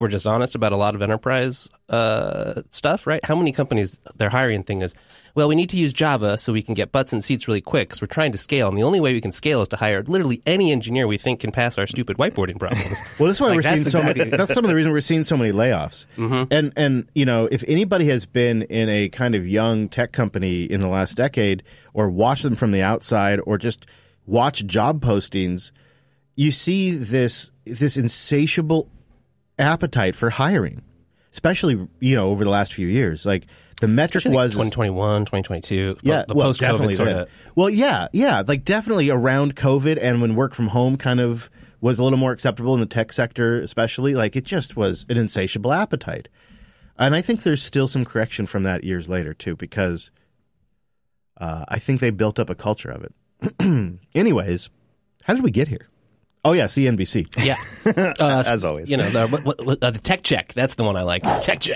we're just honest about a lot of enterprise stuff, right? How many companies, their hiring thing is, well, we need to use Java so we can get butts in seats really quick because we're trying to scale. And the only way we can scale is to hire literally any engineer we think can pass our stupid whiteboarding problems. Well, that's why we're seeing so many. That's some of the reason we're seeing so many layoffs. Mm-hmm. And you know, if anybody has been in a kind of young tech company in the last decade, or watched them from the outside, or just watch job postings, you see this insatiable appetite for hiring, especially, you know, over the last few years. Like the metric was 2021, 2022. Yeah, the post-COVID sort of. Well, yeah, like definitely around COVID and when work from home kind of was a little more acceptable in the tech sector, especially. Like it just was an insatiable appetite, and I think there's still some correction from that years later too, because I think they built up a culture of it. Anyways, how did we get here? Oh, yeah, CNBC. Yeah. As always. You know, the tech check. That's the one I like. Tech check.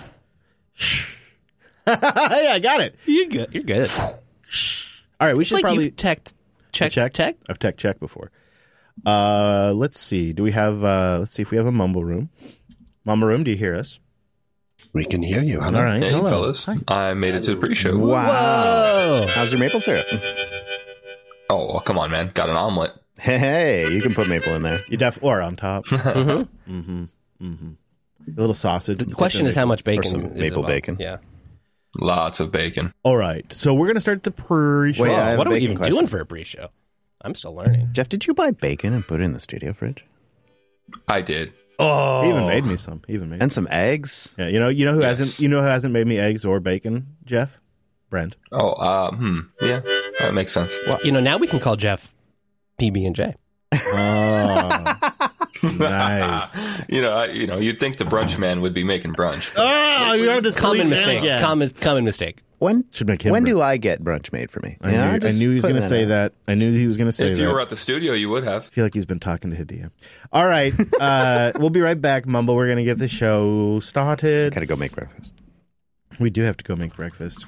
Yeah, I got it. You're good. You're good. All right, we should probably... You've checked tech? I've tech checked before. Let's see. Do we have... let's see if we have a mumble room. Mumble room, do you hear us? We can hear you. Hello. All right. Hey, hello. fellas. Hi. I made it to the pre-show. Wow. Whoa. How's your maple syrup? Oh, well, come on, man. Got an omelet. Hey, you can put maple in there. You or on top. A little sausage. The question is how much bacon Or some is maple involved. bacon. Yeah. Lots of bacon. All right, so we're going to start the pre-show. Wait, I have What a are we bacon even question. doing for a pre-show? I'm still learning. Jeff, did you buy bacon and put it in the studio fridge? I did. Oh, He even made me some. and some eggs. Yeah, you know who hasn't made me eggs or bacon, Jeff? Brent. Oh, yeah, that makes sense. Well, you know, now we can call Jeff PB&J. Oh, nice. You'd think the brunch man would be making brunch. Oh, you have to Common mistake. Common mistake. When Should make him. when Brent. do I get brunch made for me? I knew he was going to say that. I knew he was going to say If that. you were at the studio, you would have. I feel like he's been talking to Hidea. All right, we'll be right back, Mumble. We're going to get the show started. Gotta go make breakfast. We do have to go make breakfast.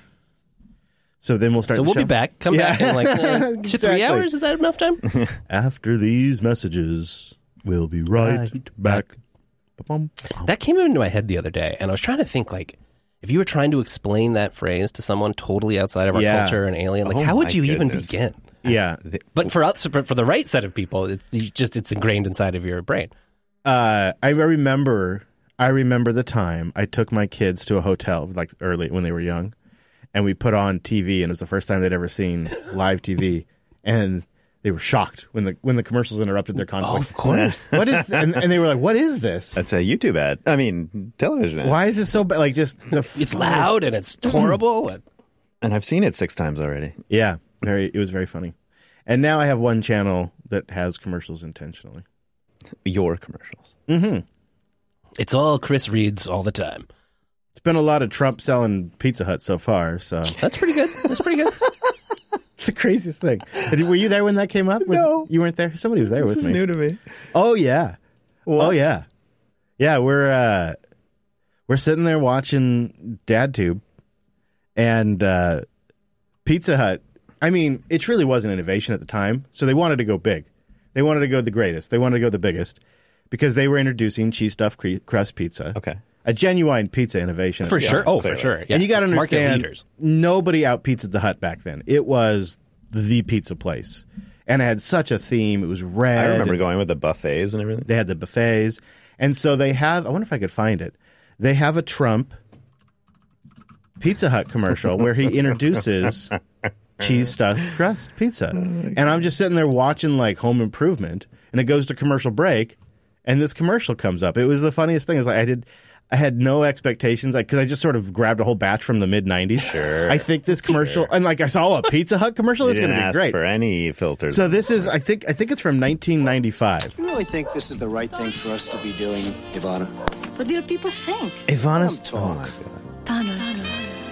So then we'll start. So the we'll show. be back. Come back in like 2-3 Exactly. hours. Is that enough time? After these messages. We'll be right back. Ba-bum, ba-bum. That came into my head the other day, and I was trying to think, like, if you were trying to explain that phrase to someone totally outside of our Yeah. culture, an alien, like, Oh how would my you even goodness. begin? Yeah. But for us, for the right set of people, it's ingrained inside of your brain. I remember the time I took my kids to a hotel, like early when they were young, and we put on TV, and it was the first time they'd ever seen live TV, and they were shocked when the commercials interrupted their conflict. Oh, of course. What is? And they were like, "What is this? That's a YouTube ad. I mean, television ad. Why is this so bad? Like just the It's loud and it's horrible. And I've seen it 6 times already. Yeah, it was very funny. And now I have one channel that has commercials intentionally. Your commercials. It's all Chris Reed's all the time. It's been a lot of Trump selling Pizza Hut so far, so That's pretty good. That's pretty good. it's the craziest thing. Were you there when that came up? No. You weren't there? Somebody was there This with is me. new to me. Oh yeah. What? Oh yeah. Yeah, we're sitting there watching DadTube, and Pizza Hut. I mean, it truly was an innovation at the time, so they wanted to go big. They wanted to go the greatest. They wanted to go the biggest because they were introducing cheese stuffed crust pizza. Okay. A genuine pizza innovation. For sure. Oh, clearly. for sure. Yeah. And you got to Market understand, leaders. nobody out pizzaed the Hut back then. It was the pizza place, and it had such a theme. It was red. I remember and going with the buffets and everything. They had the buffets, and so they have. I wonder if I could find it. They have a Trump Pizza Hut commercial where he introduces cheese stuffed crust pizza, and I'm just sitting there watching like Home Improvement, and it goes to commercial break, and this commercial comes up. It was the funniest thing. Is like I had no expectations, like because I just sort of grabbed a whole batch from the mid '90s. Sure. I think this commercial, and like I saw a Pizza Hut commercial. You This is going didn't to be ask great. for any filters. So this is, I think it's from 1995. You really think this is the right thing for us to be doing, Ivana? What will people think? Ivana's Let 'em talk. Oh my God.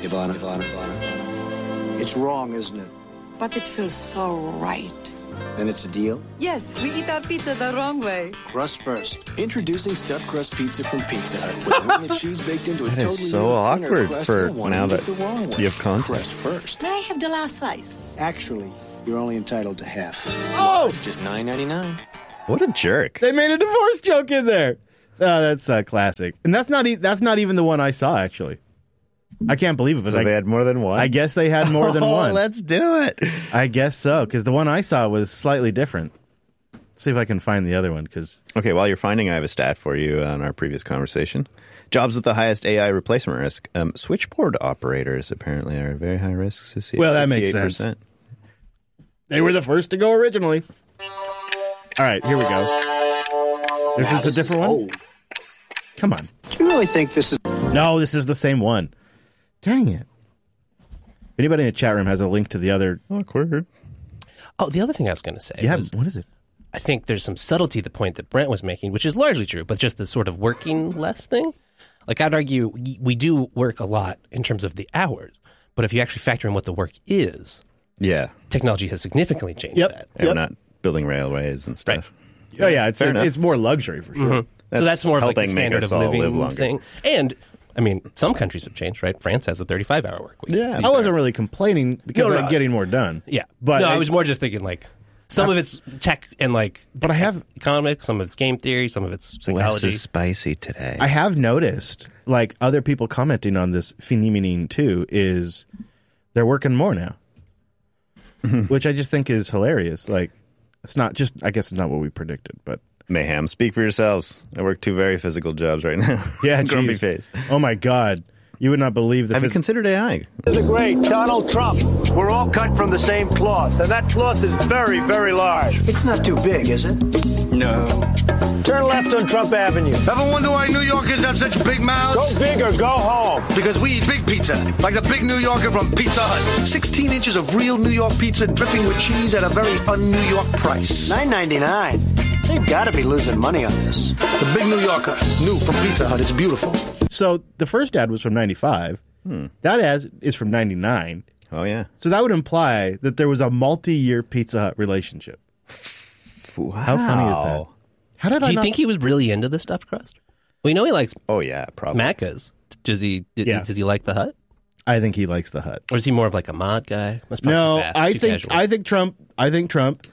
Ivana. It's wrong, isn't it? But it feels so right. Then it's a deal. Yes, we eat our pizza the wrong way. Crust first. Introducing stuffed crust pizza from Pizza Hut with a ring of cheese baked into a That totally is so new thinner awkward crust. for You'll want now to eat that it the wrong way. you have context. Crust first. May I have the last slice? Actually, you're only entitled to half. Oh, Just $9.99. What a jerk. they made a divorce joke in there. That's classic, and that's not even the one I saw. Actually, I can't believe it. But So they had more than one? I guess they had more than one. Let's do it. I guess so, because the one I saw was slightly different. Let's see if I can find the other one. Because Okay, while you're finding, I have a stat for you on our previous conversation. Jobs with the highest AI replacement risk. Switchboard operators apparently are very high risk. Well, that makes sense. They were the first to go originally. All right, here we go. Is this a different one? Come on. Do you really think this is... No, this is the same one. Dang it. If anybody in the chat room has a link to the other... Awkward. Oh, the other thing I was going to say. Yeah, was, what is it? I think there's some subtlety to the point that Brent was making, which is largely true, but just the sort of working less thing. Like, I'd argue we do work a lot in terms of the hours, but if you actually factor in what the work is, Yeah. technology has significantly changed Yep. that. And we're not building railways and stuff. Oh, yeah, Fair enough. it's more luxury for sure. So that's more of like the helping make standard us of all living live longer. thing. And, I mean, some countries have changed, right? France has a 35-hour work week. Yeah. I wasn't really complaining because No, I'm getting more done. Yeah. But no, I was more just thinking, like, some of it's tech and, like, But I have economics, some of it's game theory, some of it's Wes psychology. is spicy today. I have noticed, like, other people commenting on this phenomenon too, is they're working more now, which I just think is hilarious. Like, it's not just, I guess it's not what we predicted, but Mayhem, speak for yourselves. I work two very physical jobs right now. yeah, Grumpy geez. face. Oh my God, you would not believe the. Have you considered AI? The great Donald Trump. We're all cut from the same cloth, and that cloth is very, very large. It's not too big, is it? No. Turn left on Trump Avenue. Ever wonder why New Yorkers have such big mouths? Go big or go home. Because we eat big pizza, like the big New Yorker from Pizza Hut. 16 inches of real New York pizza dripping with cheese at a very un-New York price. $9.99. They've got to be losing money on this. The big New Yorker, new from Pizza Hut. It's beautiful. So the first ad was from '95. That ad is from '99. Oh, yeah. So that would imply that there was a multi-year Pizza Hut relationship. Wow. How funny is that? How did Do I you not... think he was really into the stuffed crust? We know he likes Oh, yeah, probably. Macca's. Does he like the Hut? I think he likes the Hut. Or is he more of like a mod guy? That's probably No, too fast, I too think casual. I think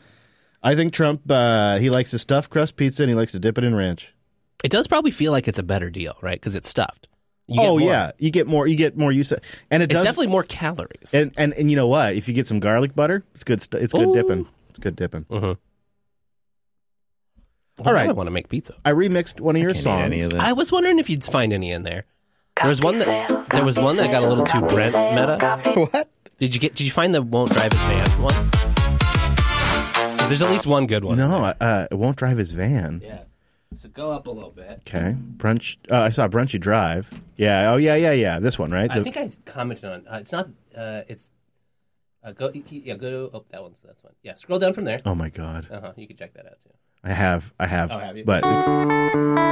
Trump. He likes a stuffed crust pizza and he likes to dip it in ranch. It does probably feel like it's a better deal, right? Because it's stuffed. You get Oh more. yeah, you get more use of, and it It's does definitely more calories. and you know what? If you get some garlic butter, it's good. It's good Ooh. dipping. It's good dipping. Well, All right. now I want to make pizza. I remixed one of your Can't eat songs. any of that. I was wondering if you'd find any in there. There was one that got a little too Brent meta. What? Did you find the won't drive his van once? 'Cause there's at least one good one. No, it won't drive his van. Yeah. So go up a little bit. Okay, brunch. I saw Brunchy Drive. Yeah. Oh yeah. This one, right? I think I commented on. It's not. It's. Go. Go. Oh, that's one. Yeah. Scroll down from there. Oh my God. You can check that out too. I have. Oh, have you? But it's,